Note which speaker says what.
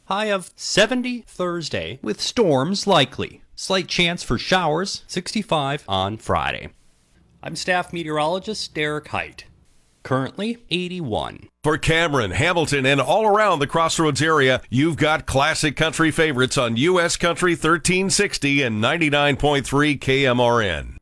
Speaker 1: High of 70 Thursday, with storms likely. Slight chance for showers, 65 on Friday. I'm staff meteorologist Derek Height. Currently 81.
Speaker 2: For Cameron, Hamilton, and all around the Crossroads area, you've got classic country favorites on U.S. Country 1360 and 99.3 KMRN.